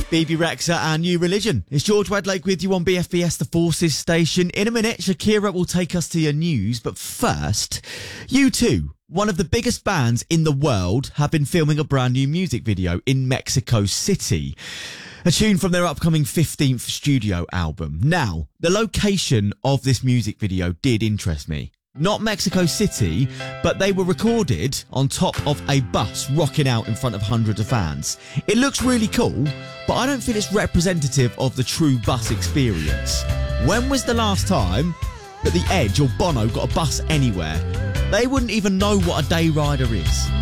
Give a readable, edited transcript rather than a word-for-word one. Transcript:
BB Rexa and New Religion. It's George Wedlake with you on BFBS, the Forces station. In a minute, Shakira will take us to your news, but first, U2, one of the biggest bands in the world, have been filming a brand new music video in Mexico City. A tune from their upcoming 15th studio album. Now, the location of this music video did interest me. Not Mexico City, but they were recorded on top of a bus rocking out in front of hundreds of fans. It looks really cool, but I don't feel it's representative of the true bus experience. When was the last time that The Edge or Bono got a bus anywhere? They wouldn't even know what a day rider is.